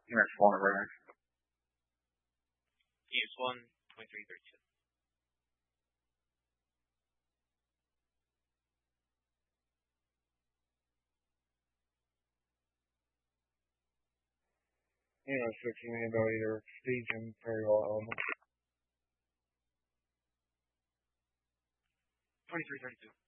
Next one, right? Games 1, 23-32. $60 million year Staging Parallel Element. 23-32.